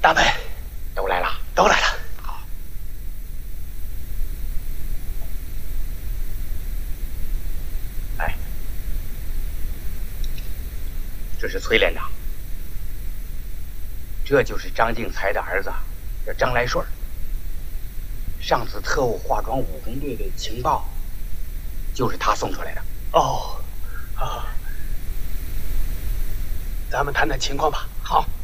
大门都来了， 都来了。 好。哎，这是崔连长，这就是张敬才的儿子，叫张来顺。上次特务化妆武工队的情报，就是他送出来的。 哦，啊，咱们谈谈情况吧。 好。